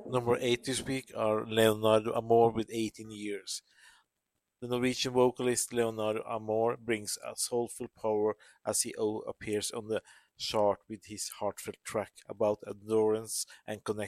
Number 8 this week are Leonardo Amor with 18 years. The Norwegian vocalist Leonardo Amor brings a soulful power as he appears on the chart with his heartfelt track about endurance and connection.